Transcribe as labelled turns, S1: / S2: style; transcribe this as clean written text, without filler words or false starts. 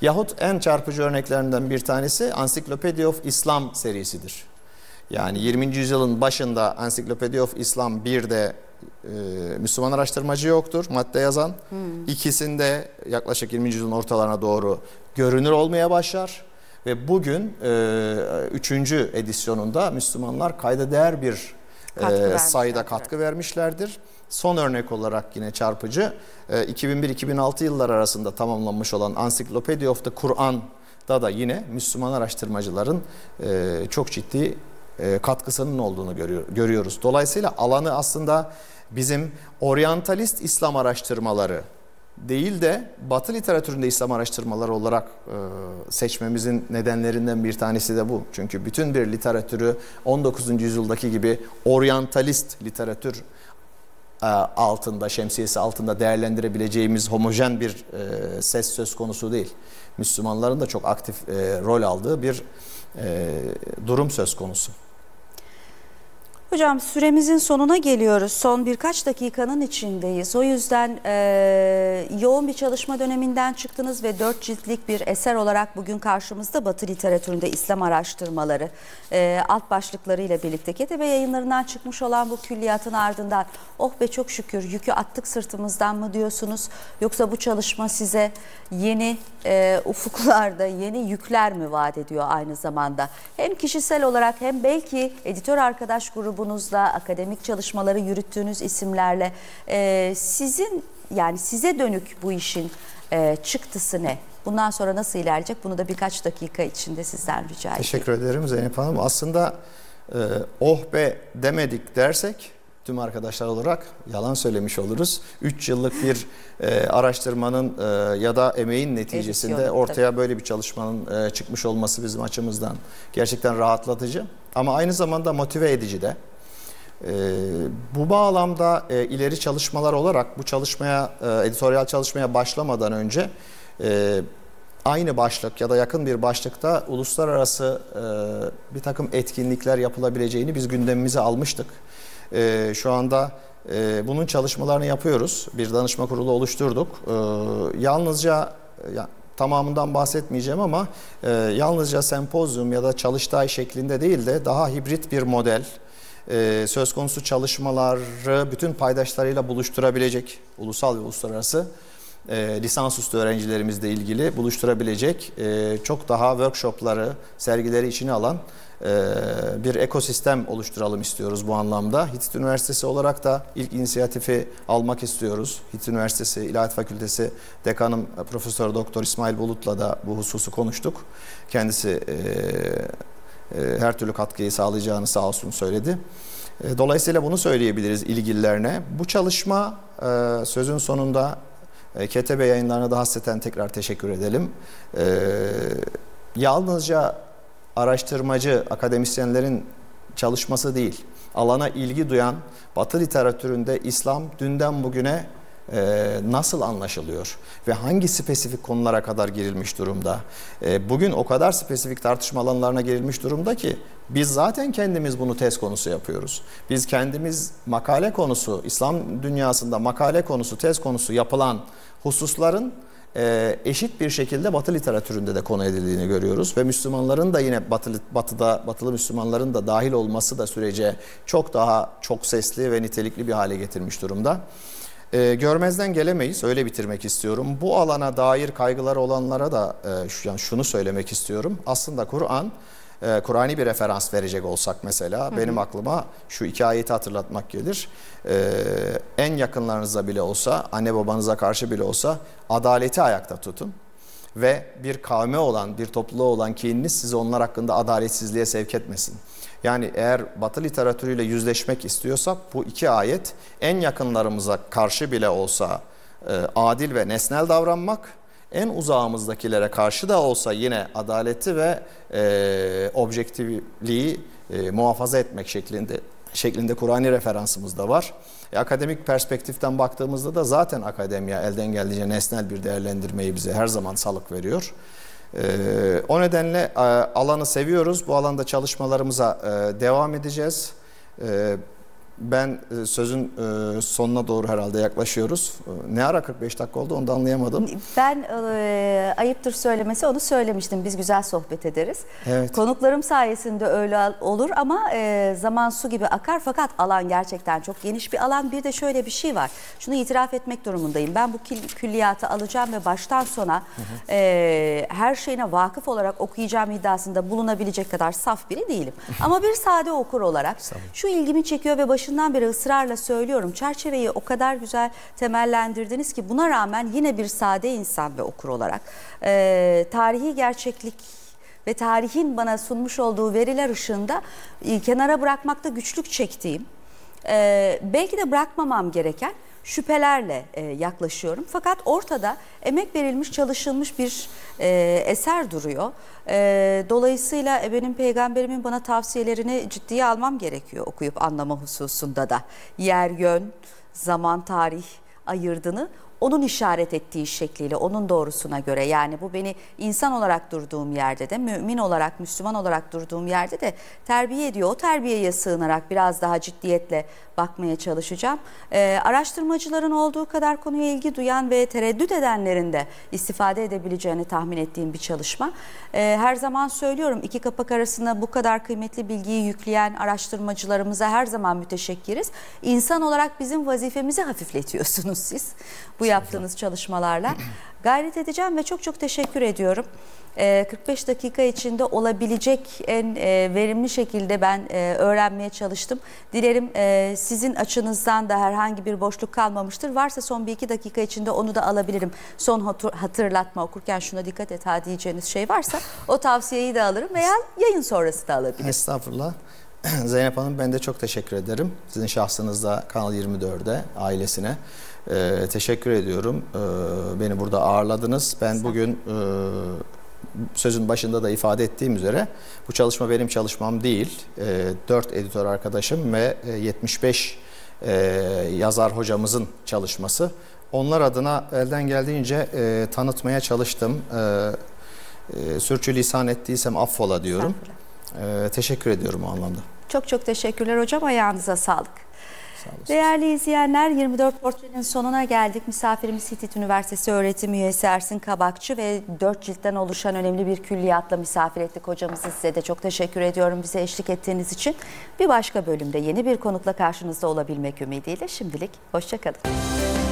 S1: Yahut en çarpıcı örneklerinden bir tanesi Encyclopedia of Islam serisidir. Yani 20. yüzyılın başında Encyclopedia of Islam 1'de Müslüman araştırmacı yoktur madde yazan. İkisinde yaklaşık 20. yüzyılın ortalarına doğru görünür olmaya başlar. Ve bugün 3. edisyonunda Müslümanlar kayda değer bir sayıda katkı vermişlerdir. Son örnek olarak yine çarpıcı 2001-2006 yılları arasında tamamlanmış olan Encyclopedia of the Quran'da da yine Müslüman araştırmacıların çok ciddi katkısının olduğunu görüyoruz. Dolayısıyla alanı aslında bizim oryantalist İslam araştırmaları değil de Batı literatüründe İslam araştırmaları olarak seçmemizin nedenlerinden bir tanesi de bu. Çünkü bütün bir literatürü 19. yüzyıldaki gibi oryantalist literatür altında, şemsiyesi altında değerlendirebileceğimiz homojen bir ses söz konusu değil. Müslümanların da çok aktif rol aldığı bir durum söz konusu.
S2: Hocam süremizin sonuna geliyoruz. Son birkaç dakikanın içindeyiz. O yüzden yoğun bir çalışma döneminden çıktınız ve 4 ciltlik bir eser olarak bugün karşımızda Batı literatüründe İslam araştırmaları alt başlıklarıyla birlikte KTB yayınlarından çıkmış olan bu külliyatın ardından oh be çok şükür yükü attık sırtımızdan mı diyorsunuz? Yoksa bu çalışma size yeni ufuklarda yeni yükler mi vaat ediyor aynı zamanda? Hem kişisel olarak hem belki editör arkadaş grubunuzla akademik çalışmaları yürüttüğünüz isimlerle sizin yani size dönük bu işin çıktısı ne? Bundan sonra nasıl ilerleyecek? Bunu da birkaç dakika içinde sizden rica edeyim.
S1: Teşekkür ederim Zeynep Hanım. Aslında oh be demedik dersek tüm arkadaşlar olarak yalan söylemiş oluruz. 3 yıllık bir araştırmanın ya da emeğin neticesinde ortaya böyle bir çalışmanın çıkmış olması bizim açımızdan gerçekten rahatlatıcı. Ama aynı zamanda motive edici de. Bu bağlamda ileri çalışmalar olarak bu çalışmaya, editoryal çalışmaya başlamadan önce aynı başlık ya da yakın bir başlıkta uluslararası bir takım etkinlikler yapılabileceğini biz gündemimize almıştık. Şu anda bunun çalışmalarını yapıyoruz. Bir danışma kurulu oluşturduk. Yalnızca tamamından bahsetmeyeceğim ama yalnızca sempozyum ya da çalıştay şeklinde değil de daha hibrit bir model söz konusu çalışmaları bütün paydaşlarıyla buluşturabilecek ulusal ve uluslararası lisansüstü öğrencilerimizle ilgili buluşturabilecek çok daha workshopları, sergileri içine alan bir ekosistem oluşturalım istiyoruz bu anlamda. HİTİT Üniversitesi olarak da ilk inisiyatifi almak istiyoruz. HİTİT Üniversitesi İlahiyat Fakültesi Dekanım Profesör Doktor İsmail Bulut'la da bu hususu konuştuk. Kendisi her türlü katkıyı sağlayacağını sağ olsun söyledi. Dolayısıyla bunu söyleyebiliriz ilgililerine. Bu çalışma sözün sonunda KTB yayınlarına da hasreten tekrar teşekkür edelim. Yalnızca araştırmacı, akademisyenlerin çalışması değil, alana ilgi duyan Batı literatüründe İslam dünden bugüne nasıl anlaşılıyor ve hangi spesifik konulara kadar girilmiş durumda? Bugün o kadar spesifik tartışma alanlarına girilmiş durumda ki biz zaten kendimiz bunu tez konusu yapıyoruz. Biz kendimiz makale konusu, İslam dünyasında makale konusu, tez konusu yapılan hususların eşit bir şekilde Batı literatüründe de konu edildiğini görüyoruz ve Müslümanların da yine batılı Müslümanların da dahil olması da sürece çok daha çok sesli ve nitelikli bir hale getirmiş durumda. Görmezden gelemeyiz, öyle bitirmek istiyorum. Bu alana dair kaygıları olanlara da yani şunu söylemek istiyorum. Aslında Kur'an'i bir referans verecek olsak mesela benim aklıma şu 2 ayeti hatırlatmak gelir. En yakınlarınıza bile olsa, anne babanıza karşı bile olsa adaleti ayakta tutun. Ve bir kavme olan, bir topluluğa olan kininiz sizi onlar hakkında adaletsizliğe sevk etmesin. Yani eğer Batı literatürüyle yüzleşmek istiyorsak bu 2 ayet en yakınlarımıza karşı bile olsa adil ve nesnel davranmak, en uzağımızdakilere karşı da olsa yine adaleti ve objektifliği muhafaza etmek şeklinde Kur'an'i referansımız da var. Akademik perspektiften baktığımızda da zaten akademiya elden geldiğince nesnel bir değerlendirmeyi bize her zaman salık veriyor. O nedenle alanı seviyoruz. Bu alanda çalışmalarımıza devam edeceğiz. Ben sözün sonuna doğru herhalde yaklaşıyoruz. Ne ara 45 dakika oldu onu da anlayamadım.
S2: Ben ayıptır söylemesi onu söylemiştim. Biz güzel sohbet ederiz.
S1: Evet.
S2: Konuklarım sayesinde öyle olur ama zaman su gibi akar fakat alan gerçekten çok geniş bir alan. Bir de şöyle bir şey var. Şunu itiraf etmek durumundayım. Ben bu külliyatı alacağım ve baştan sona her şeyine vakıf olarak okuyacağım iddiasında bulunabilecek kadar saf biri değilim. Ama bir sade okur olarak şu ilgimi çekiyor ve başından beri ısrarla söylüyorum. Çerçeveyi o kadar güzel temellendirdiniz ki buna rağmen yine bir sade insan ve okur olarak tarihi gerçeklik ve tarihin bana sunmuş olduğu veriler ışığında kenara bırakmakta güçlük çektiğim, belki de bırakmamam gereken şüphelerle yaklaşıyorum. Fakat ortada emek verilmiş, çalışılmış bir eser duruyor. Dolayısıyla benim peygamberimin bana tavsiyelerini ciddiye almam gerekiyor okuyup anlama hususunda da. Yer, yön, zaman, tarih ayırdığını onun işaret ettiği şekliyle, onun doğrusuna göre, yani bu beni insan olarak durduğum yerde de, mümin olarak, Müslüman olarak durduğum yerde de terbiye ediyor. O terbiyeye sığınarak biraz daha ciddiyetle bakmaya çalışacağım. Araştırmacıların olduğu kadar konuya ilgi duyan ve tereddüt edenlerin de istifade edebileceğini tahmin ettiğim bir çalışma. Her zaman söylüyorum, iki kapak arasında bu kadar kıymetli bilgiyi yükleyen araştırmacılarımıza her zaman müteşekkiriz. İnsan olarak bizim vazifemizi hafifletiyorsunuz siz bu yaptığınız çalışmalarla. Gayret edeceğim ve çok çok teşekkür ediyorum. 45 dakika içinde olabilecek en verimli şekilde ben öğrenmeye çalıştım. Dilerim sizin açınızdan da herhangi bir boşluk kalmamıştır. Varsa son 1-2 dakika içinde onu da alabilirim. Son hatırlatma, okurken şuna dikkat et ha diyeceğiniz şey varsa o tavsiyeyi de alırım veya yayın sonrası da alabilirim.
S1: Estağfurullah. Zeynep Hanım, ben de çok teşekkür ederim. Sizin şahsınızda Kanal 24'e, ailesine teşekkür ediyorum. Beni burada ağırladınız. Ben bugün sözün başında da ifade ettiğim üzere bu çalışma benim çalışmam değil. 4 editör arkadaşım ve 75 yazar hocamızın çalışması. Onlar adına elden geldiğince tanıtmaya çalıştım. Sürçülisan ettiysem affola diyorum. Teşekkür ediyorum o anlamda.
S2: Çok çok teşekkürler hocam. Ayağınıza sağlık. Değerli izleyenler, 24 Portre'nin sonuna geldik. Misafirimiz Hitit Üniversitesi öğretim üyesi Ersin Kabakçı ve 4 ciltten oluşan önemli bir külliyatla misafir ettik hocamızı. Size de çok teşekkür ediyorum bize eşlik ettiğiniz için. Bir başka bölümde yeni bir konukla karşınızda olabilmek ümidiyle şimdilik hoşça kalın.